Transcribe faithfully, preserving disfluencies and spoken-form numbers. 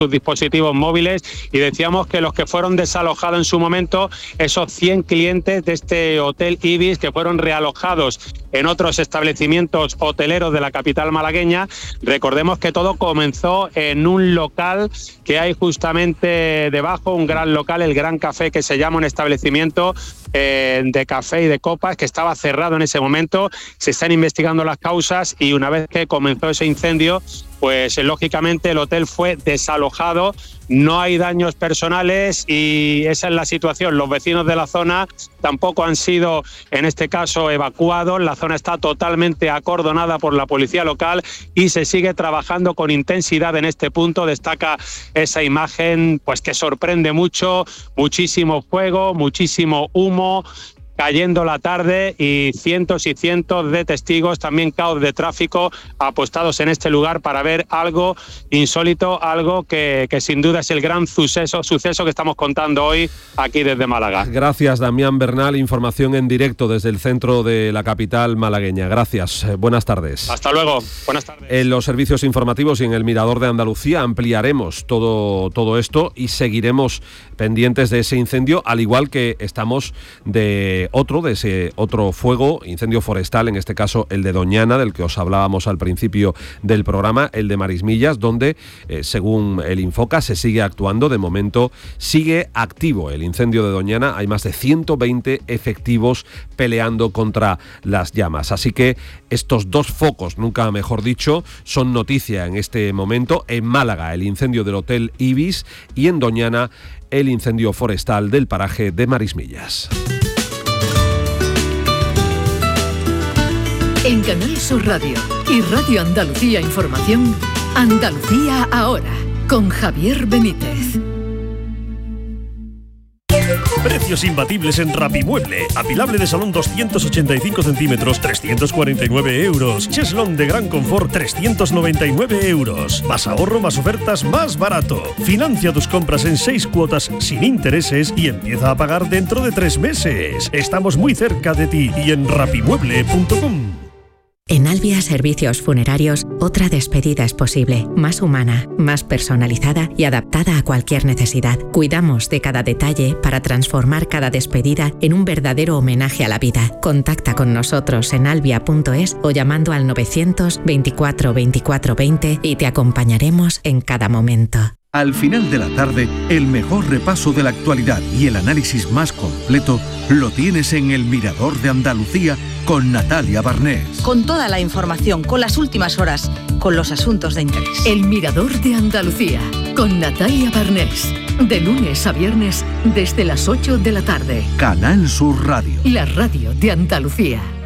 sus dispositivos móviles, y decíamos que los que fueron desalojados en su momento, esos cien clientes de este Hotel Ibis que fueron realojados en otros establecimientos hoteleros de la capital malagueña. Recordemos que todo comenzó en un local que hay justamente debajo, un gran local, el Gran Café, que se llama un establecimiento eh, de café y de copas, que estaba cerrado en ese momento. Se están investigando las causas y una vez que comenzó ese incendio, pues lógicamente el hotel fue desalojado, no hay daños personales y esa es la situación. Los vecinos de la zona tampoco han sido, en este caso, evacuados. La zona está totalmente acordonada por la policía local y se sigue trabajando con intensidad en este punto. Destaca esa imagen, pues que sorprende mucho, muchísimo fuego, muchísimo humo, cayendo la tarde y cientos y cientos de testigos, también caos de tráfico apostados en este lugar para ver algo insólito, algo que, que sin duda es el gran suceso, suceso que estamos contando hoy aquí desde Málaga. Gracias, Damián Bernal, información en directo desde el centro de la capital malagueña. Gracias, buenas tardes. Hasta luego, buenas tardes. En los servicios informativos y en el Mirador de Andalucía ampliaremos todo, todo esto y seguiremos pendientes de ese incendio, al igual que estamos de otro, de ese otro fuego, incendio forestal, en este caso el de Doñana, del que os hablábamos al principio del programa, el de Marismillas, donde, eh, según el Infoca, se sigue actuando. De momento sigue activo el incendio de Doñana, hay más de ciento veinte efectivos peleando contra las llamas. Así que estos dos focos, nunca mejor dicho, son noticia en este momento. En Málaga, el incendio del Hotel Ibis, y en Doñana, el incendio forestal del paraje de Marismillas. En Canal Sur Radio y Radio Andalucía Información, Andalucía Ahora, con Javier Benítez. Precios imbatibles en Rapimueble. Apilable de salón doscientos ochenta y cinco centímetros, trescientos cuarenta y nueve euros. Cheslón de gran confort, trescientos noventa y nueve euros. Más ahorro, más ofertas, más barato. Financia tus compras en seis cuotas sin intereses y empieza a pagar dentro de tres meses. Estamos muy cerca de ti y en rapimueble punto com. En Albia Servicios Funerarios, otra despedida es posible, más humana, más personalizada y adaptada a cualquier necesidad. Cuidamos de cada detalle para transformar cada despedida en un verdadero homenaje a la vida. Contacta con nosotros en albia punto es o llamando al novecientos veinticuatro veinticuatro veinte y te acompañaremos en cada momento. Al final de la tarde, el mejor repaso de la actualidad y el análisis más completo lo tienes en El Mirador de Andalucía con Natalia Barnés. Con toda la información, con las últimas horas, con los asuntos de interés. El Mirador de Andalucía con Natalia Barnés. De lunes a viernes desde las ocho de la tarde. Canal Sur Radio. La radio de Andalucía.